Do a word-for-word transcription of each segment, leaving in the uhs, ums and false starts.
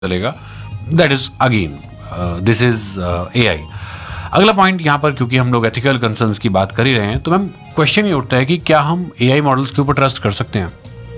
चलेगा, that is again this is a आई। अगला point यहाँ पर, क्योंकि हम लोग एथिकल कंसर्न्स की बात कर ही रहे हैं, तो मैम क्वेश्चन ये उठता है कि क्या हम ए आई मॉडल्स के ऊपर ट्रस्ट कर सकते हैं?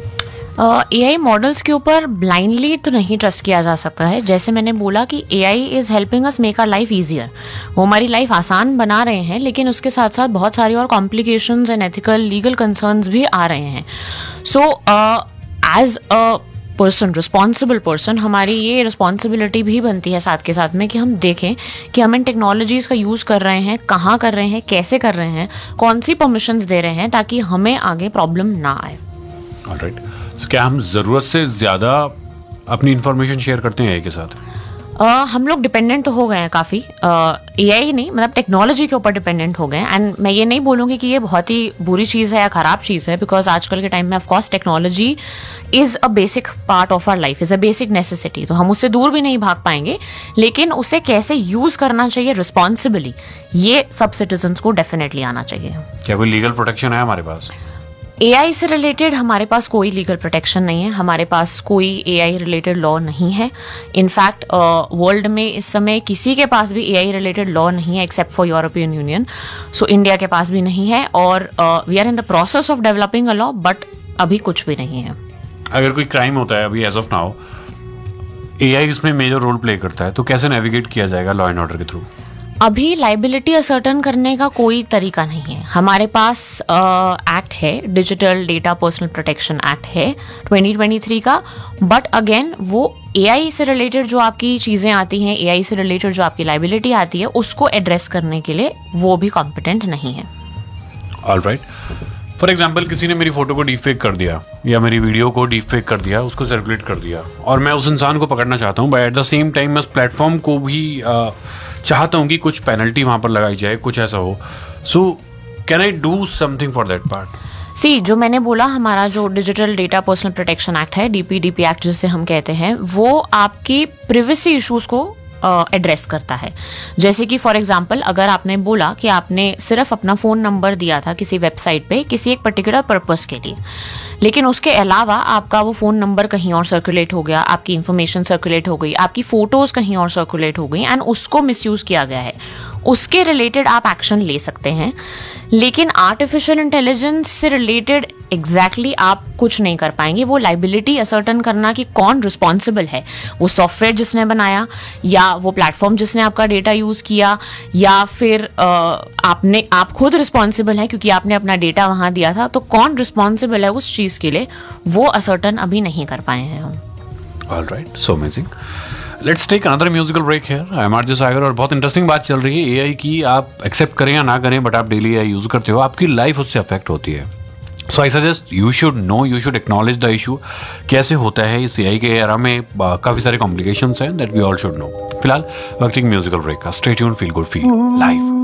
ए आई मॉडल्स के ऊपर ब्लाइंडली तो नहीं ट्रस्ट किया जा सकता है। जैसे मैंने बोला कि ए I is helping us make our life easier, वो हमारी लाइफ आसान बना रहे हैं, लेकिन उसके साथ साथ बहुत सारी और complications and ethical legal concerns भी आ रहे हैं। So as a person, responsible person, हमारी ये रिस्पॉन्सिबिलिटी भी बनती है साथ के साथ में कि हम देखें कि हम इन टेक्नोलॉजीज़ का यूज़ कर रहे हैं, कहाँ कर रहे हैं, कैसे कर रहे हैं, कौन सी परमिशंस दे रहे हैं, ताकि हमें आगे प्रॉब्लम ना आए। ऑलराइट, सो क्या हम ज़रूरत से ज़्यादा अपनी इंफॉर्मेशन शेयर करते हैं ए आई के साथ? Uh, हम लोग डिपेंडेंट तो हो गए हैं काफ़ी, ए आई नहीं, मतलब टेक्नोलॉजी के ऊपर डिपेंडेंट हो गए हैं। एंड मैं ये नहीं बोलूँगी कि ये बहुत ही बुरी चीज़ है या ख़राब चीज़ है, बिकॉज आजकल के टाइम में of course technology is a basic part of our life, is a basic necessity, तो हम उससे दूर भी नहीं भाग पाएंगे, लेकिन उसे कैसे यूज़ करना चाहिए रिस्पॉन्सिबली, ये सब सिटीजन्स को डेफिनेटली आना चाहिए। क्या कोई लीगल प्रोटेक्शन है हमारे पास? ए आई से रिलेटेड हमारे पास कोई लीगल प्रोटेक्शन नहीं है, हमारे पास कोई ए आई रिलेटेड लॉ नहीं है। इनफैक्ट वर्ल्ड में इस समय किसी के पास भी ए आई रिलेटेड लॉ नहीं है except for European union. So India के पास भी नहीं है, और we are in the process of developing a law, but अभी कुछ भी नहीं है। अगर कोई क्राइम होता है अभी एज ऑफ नाउ, ए आई इसमें मेजर रोल प्ले करता है, तो कैसे नेविगेट किया जाएगा लॉ एंड ऑर्डर के थ्रू? अभी लाइबिलिटी असर्टन करने का कोई तरीका नहीं है। हमारे पास एक्ट है, digital data personal protection act है ट्वेंटी ट्वेंटी थ्री का, बट अगेन वो ए आई से रिलेटेड जो आपकी चीज़ें आती हैं, ए आई से रिलेटेड जो आपकी लाइबिलिटी आती है, उसको एड्रेस करने के लिए वो भी कॉम्पिटेंट नहीं है। ऑलराइट, फॉर एग्जाम्पल किसी ने मेरी फोटो को डीप फेक कर दिया या मेरी वीडियो को डीप फेक कर दिया, उसको सर्कुलेट कर दिया, और मैं उस इंसान को पकड़ना चाहता हूँ, but at the same time मैं उस प्लेटफॉर्म को भी uh, चाहता हूँ कि कुछ पेनल्टी वहाँ पर लगाई जाए, कुछ ऐसा हो। So can I do something for that part? सी, जो मैंने बोला, हमारा जो digital data personal protection act है, D P D P act जिसे हम कहते हैं, वो आपकी प्रिवेसी इश्यूज को एड्रेस uh, करता है। जैसे कि फॉर एग्जांपल, अगर आपने बोला कि आपने सिर्फ अपना फ़ोन नंबर दिया था किसी वेबसाइट पे किसी एक पर्टिकुलर पर्पस के लिए, लेकिन उसके अलावा आपका वो फ़ोन नंबर कहीं और सर्कुलेट हो गया, आपकी इन्फॉर्मेशन सर्कुलेट हो गई, आपकी फ़ोटोज़ कहीं और सर्कुलेट हो गई, एंड उसको मिसयूज़ किया गया है, उसके रिलेटेड आप एक्शन ले सकते हैं। लेकिन आर्टिफिशियल इंटेलिजेंस से रिलेटेड एग्जैक्टली exactly आप कुछ नहीं कर पाएंगे। वो लाइबिलिटी असर्टन करना कि कौन रिस्पॉन्सिबल है, वो सॉफ्टवेयर जिसने बनाया, या वो प्लेटफॉर्म जिसने आपका डेटा यूज़ किया, या फिर आ, आपने आप खुद रिस्पॉन्सिबल है क्योंकि आपने अपना डेटा वहाँ दिया था, तो कौन रिस्पॉन्सिबल है उस चीज़ के लिए, वो असर्टन अभी नहीं कर पाए हैं हम। Alright, so amazing. Let's take another musical break here. I am RJ सागर, और बहुत इंटरेस्टिंग बात चल रही है ए आई की। आप एक्सेप्ट करें या ना करें, बट आप डेली ए आई यूज़ करते हो, आपकी लाइफ उससे अफेक्ट होती है। सो I suggest you should know, you should acknowledge the issue. कैसे होता है इस ए आई के एरा में, काफ़ी सारे कॉम्प्लिकेशंस हैं that we all should know. फिलहाल वक्त एक म्यूजिकल ब्रेक का। Stay tuned, feel good, feel live.